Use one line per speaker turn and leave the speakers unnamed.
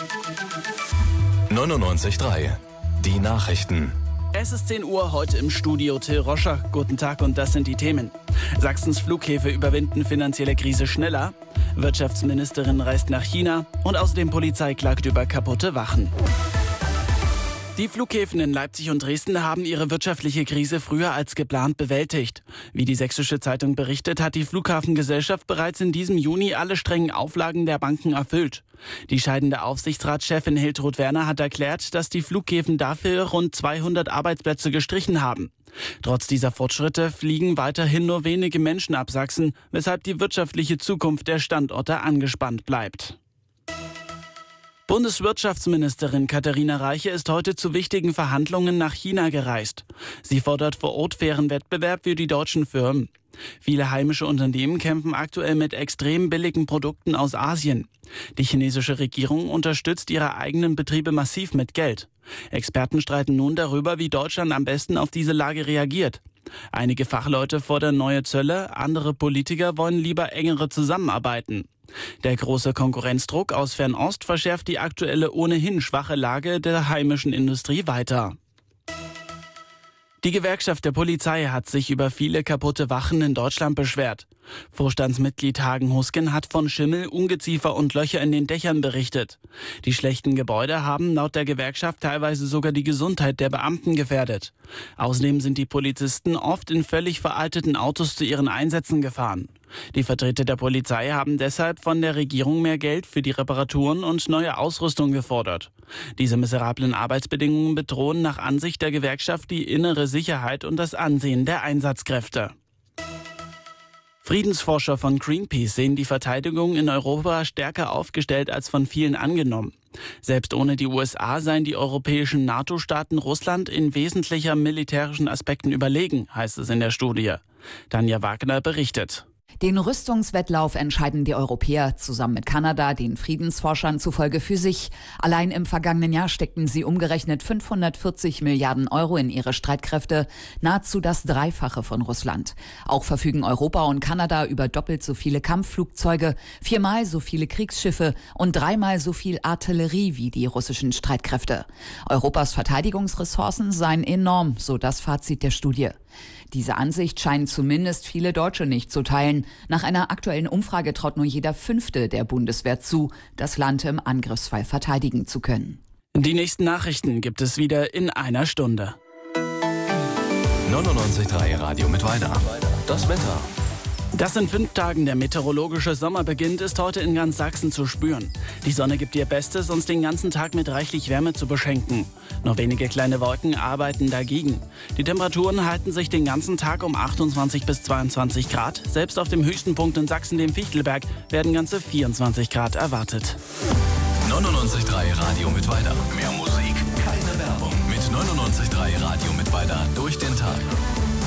99.3 Die Nachrichten.
Es ist 10 Uhr, heute im Studio Till Roscher. Guten Tag und das sind die Themen. Sachsens Flughäfen überwinden finanzielle Krise schneller. Wirtschaftsministerin reist nach China und außerdem Polizei klagt über kaputte Wachen. Die Flughäfen in Leipzig und Dresden haben ihre wirtschaftliche Krise früher als geplant bewältigt. Wie die Sächsische Zeitung berichtet, hat die Flughafengesellschaft bereits in diesem Juni alle strengen Auflagen der Banken erfüllt. Die scheidende Aufsichtsratschefin Hiltrud Werner hat erklärt, dass die Flughäfen dafür rund 200 Arbeitsplätze gestrichen haben. Trotz dieser Fortschritte fliegen weiterhin nur wenige Menschen ab Sachsen, weshalb die wirtschaftliche Zukunft der Standorte angespannt bleibt. Bundeswirtschaftsministerin Katharina Reiche ist heute zu wichtigen Verhandlungen nach China gereist. Sie fordert vor Ort fairen Wettbewerb für die deutschen Firmen. Viele heimische Unternehmen kämpfen aktuell mit extrem billigen Produkten aus Asien. Die chinesische Regierung unterstützt ihre eigenen Betriebe massiv mit Geld. Experten streiten nun darüber, wie Deutschland am besten auf diese Lage reagiert. Einige Fachleute fordern neue Zölle, andere Politiker wollen lieber engere Zusammenarbeiten. Der große Konkurrenzdruck aus Fernost verschärft die aktuelle ohnehin schwache Lage der heimischen Industrie weiter. Die Gewerkschaft der Polizei hat sich über viele kaputte Wachen in Deutschland beschwert. Vorstandsmitglied Hagen Husken hat von Schimmel, Ungeziefer und Löcher in den Dächern berichtet. Die schlechten Gebäude haben laut der Gewerkschaft teilweise sogar die Gesundheit der Beamten gefährdet. Außerdem sind die Polizisten oft in völlig veralteten Autos zu ihren Einsätzen gefahren. Die Vertreter der Polizei haben deshalb von der Regierung mehr Geld für die Reparaturen und neue Ausrüstung gefordert. Diese miserablen Arbeitsbedingungen bedrohen nach Ansicht der Gewerkschaft die innere Sicherheit und das Ansehen der Einsatzkräfte. Friedensforscher von Greenpeace sehen die Verteidigung in Europa stärker aufgestellt als von vielen angenommen. Selbst ohne die USA seien die europäischen NATO-Staaten Russland in wesentlicher militärischen Aspekten überlegen, heißt es in der Studie. Tanja Wagner berichtet.
Den Rüstungswettlauf entscheiden die Europäer zusammen mit Kanada, den Friedensforschern zufolge, für sich. Allein im vergangenen Jahr steckten sie umgerechnet 540 Milliarden Euro in ihre Streitkräfte, nahezu das Dreifache von Russland. Auch verfügen Europa und Kanada über doppelt so viele Kampfflugzeuge, 4-mal so viele Kriegsschiffe und 3-mal so viel Artillerie wie die russischen Streitkräfte. Europas Verteidigungsressourcen seien enorm, so das Fazit der Studie. Diese Ansicht scheinen zumindest viele Deutsche nicht zu teilen. Nach einer aktuellen Umfrage traut nur jeder Fünfte der Bundeswehr zu, das Land im Angriffsfall verteidigen zu können.
Die nächsten Nachrichten gibt es wieder in einer Stunde.
99.3 Radio Mittweida. Das Wetter.
Dass in 5 Tagen der meteorologische Sommer beginnt, ist heute in ganz Sachsen zu spüren. Die Sonne gibt ihr Bestes, uns den ganzen Tag mit reichlich Wärme zu beschenken. Nur wenige kleine Wolken arbeiten dagegen. Die Temperaturen halten sich den ganzen Tag um 28 bis 22 Grad. Selbst auf dem höchsten Punkt in Sachsen, dem Fichtelberg, werden ganze 24 Grad erwartet.
99.3 Radio Mittweida. Mehr Musik, keine Werbung. Mit 99.3 Radio Mittweida durch den Tag.